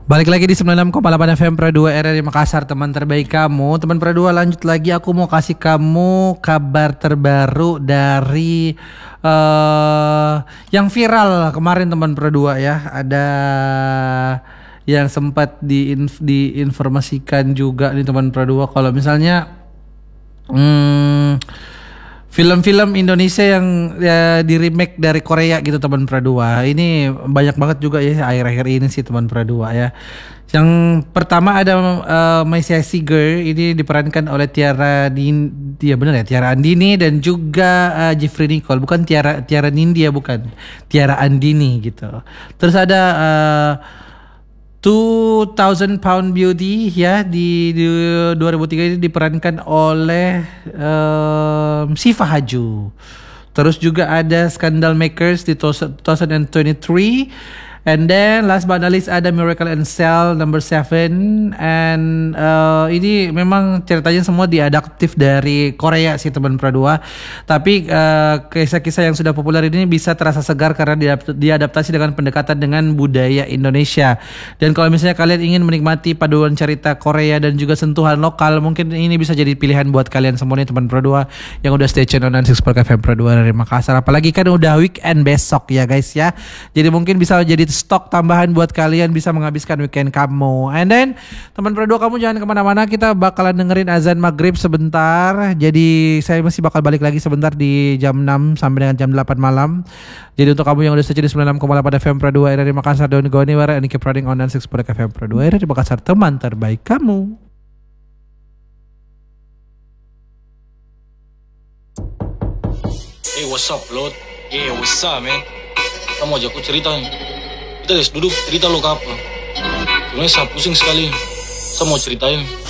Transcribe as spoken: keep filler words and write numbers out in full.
Balik lagi di sembilan puluh enam koma delapan F M Pro dua R R I Makassar, teman terbaik kamu. Teman Pro dua, lanjut lagi, aku mau kasih kamu kabar terbaru dari uh, yang viral kemarin teman Pro dua ya. Ada yang sempat diinf- diinformasikan juga nih teman Pro dua kalau misalnya hmm, film-film Indonesia yang ya, di remake dari Korea gitu teman Pradua. Ini banyak banget juga ya akhir-akhir ini sih teman Pradua ya. Yang pertama ada uh, My Sassy Girl, ini diperankan oleh Tiara Din, dia benar ya Tiara Andini dan juga uh, Jeffrey Nicole. Bukan Tiara Tiara Nindya, bukan Tiara Andini gitu. Terus ada uh, Two Thousand Pound Beauty ya di, di dua ribu tiga ini diperankan oleh um, Siva Haju. Terus juga ada Scandal Makers di dua ribu dua puluh tiga. And then last but not least ada Miracle in Cell number seven. And uh, ini memang ceritanya semua diadaptif dari Korea sih teman Pradua. Tapi uh, kisah-kisah yang sudah populer ini bisa terasa segar karena diadaptasi dengan pendekatan dengan budaya Indonesia. Dan kalau misalnya kalian ingin menikmati paduan cerita Korea dan juga sentuhan lokal, mungkin ini bisa jadi pilihan buat kalian semua nih teman Pradua yang udah stay tune on sembilan puluh enam F M Pradua dari Makassar. Apalagi kan udah weekend besok ya guys ya. Jadi mungkin bisa jadi stok tambahan buat kalian bisa menghabiskan weekend kamu. And then teman Pradua, kamu jangan kemana-mana, kita bakalan dengerin azan maghrib sebentar. Jadi saya masih bakal balik lagi sebentar di jam enam sampai dengan jam delapan malam. Jadi untuk kamu yang udah setia di sembilan puluh enam koma delapan F M Pradua R R I Makassar, don't go anywhere and keep riding on sembilan puluh enam F M Pradua R R I Makassar, teman terbaik kamu. Hey, what's up, Lord? Hey, what's up, man? Kamu aja aku cerita nih. Kita guys duduk cerita lo ke apa? Sebenarnya saya pusing sekali. Saya mau ceritain.